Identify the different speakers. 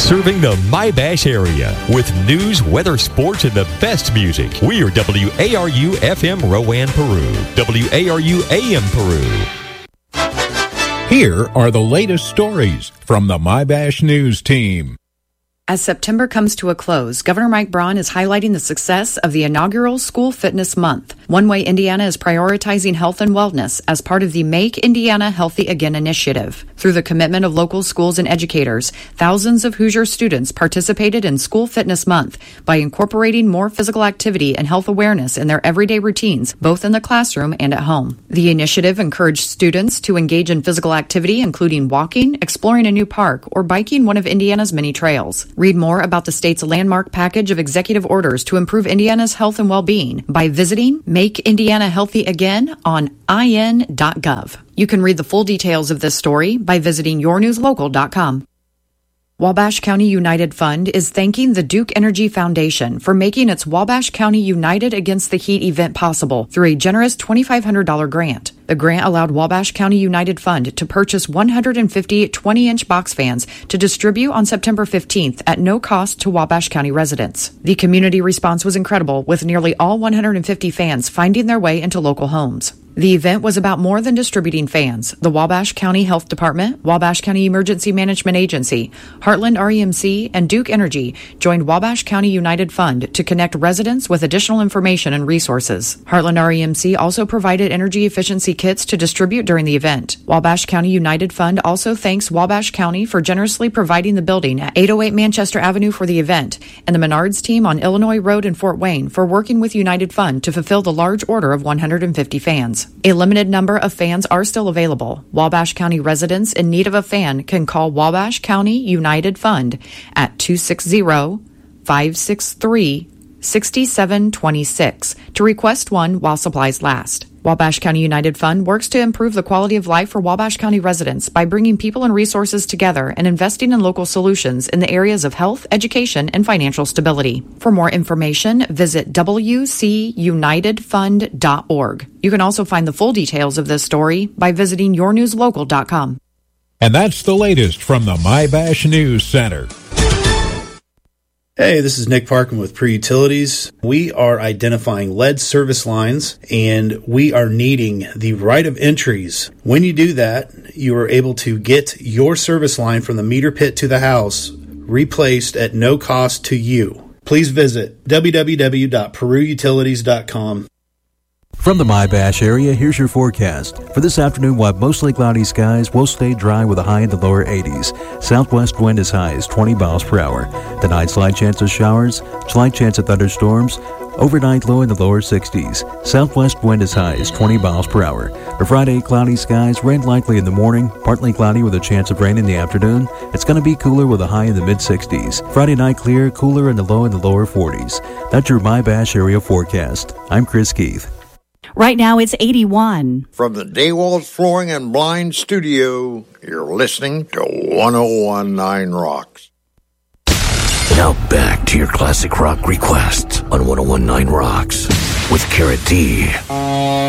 Speaker 1: Serving the My-Bash area with news, weather, sports, and the best music. We are WARU FM Rowan, Peru. WARU AM Peru.
Speaker 2: Here are the latest stories from the My-Bash News team.
Speaker 3: As September comes to a close, Governor Mike Braun is highlighting the success of the inaugural School Fitness Month. One Way Indiana is prioritizing health and wellness as part of the Make Indiana Healthy Again initiative. Through the commitment of local schools and educators, thousands of Hoosier students participated in School Fitness Month by incorporating more physical activity and health awareness in their everyday routines, both in the classroom and at home. The initiative encouraged students to engage in physical activity, including walking, exploring a new park, or biking one of Indiana's many trails. Read more about the state's landmark package of executive orders to improve Indiana's health and well-being by visiting Make Indiana Healthy Again on in.gov. You can read the full details of this story by visiting yournewslocal.com. Wabash County United Fund is thanking the Duke Energy Foundation for making its Wabash County United Against the Heat event possible through a generous $2,500 grant. The grant allowed Wabash County United Fund to purchase 150 20-inch box fans to distribute on September 15th at no cost to Wabash County residents. The community response was incredible, with nearly all 150 fans finding their way into local homes. The event was about more than distributing fans. The Wabash County Health Department, Wabash County Emergency Management Agency, Heartland REMC, and Duke Energy joined Wabash County United Fund to connect residents with additional information and resources. Heartland REMC also provided energy efficiency kits to distribute during the event. Wabash County United Fund also thanks Wabash County for generously providing the building at 808 Manchester Avenue for the event, and the Menards team on Illinois Road in Fort Wayne for working with United Fund to fulfill the large order of 150 fans. A limited number of fans are still available. Wabash County residents in need of a fan can call Wabash County United Fund at 260-563-6726 to request one while supplies last. Wabash County United Fund works to improve the quality of life for Wabash County residents by bringing people and resources together and investing in local solutions in the areas of health, education, and financial stability. For more information, visit wcunitedfund.org. You can also find the full details of this story by visiting yournewslocal.com.
Speaker 2: And that's the latest from the My-Bash News Center.
Speaker 4: Hey, this is Nick Parkin with Pre-Utilities. We are identifying lead service lines, and we are needing the right of entries. When you do that, you are able to get your service line from the meter pit to the house replaced at no cost to you. Please visit www.perutilities.com.
Speaker 5: From the My-Bash area, here's your forecast. For this afternoon, we'll have mostly cloudy skies. We'll stay dry with a high in the lower 80s. Southwest wind as high as 20 miles per hour. Tonight, slight chance of showers, slight chance of thunderstorms. Overnight, low in the lower 60s. Southwest wind as high as 20 miles per hour. For Friday, cloudy skies, rain likely in the morning, partly cloudy with a chance of rain in the afternoon. It's going to be cooler with a high in the mid-60s. Friday night, clear, cooler in the lower 40s. That's your My-Bash area forecast. I'm Chris Keith.
Speaker 6: Right now it's 81.
Speaker 7: From the Daywalls Flooring and Blind Studio, you're listening to 1019 Rocks.
Speaker 8: Now back to your classic rock requests on 1019 Rocks with Carrot D.